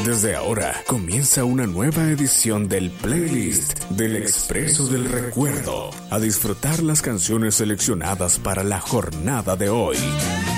Desde ahora comienza una nueva edición del playlist del Expreso del Recuerdo. A disfrutar las canciones seleccionadas para la jornada de hoy.